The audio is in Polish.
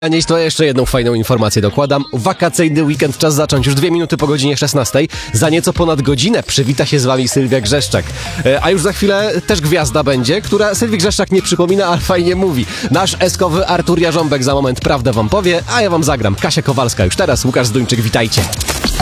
A nieś to jeszcze jedną fajną informację dokładam. Wakacyjny weekend, czas zacząć. Już 2 minuty po godzinie 16. Za nieco ponad godzinę przywita się z wami Sylwia Grzeszczak. A już za chwilę też gwiazda będzie, która Sylwii Grzeszczak nie przypomina, ale fajnie mówi. Nasz eskowy Artur Jarząbek za moment prawdę wam powie, a ja wam zagram. Kasia Kowalska już teraz, Łukasz Zduńczyk, witajcie.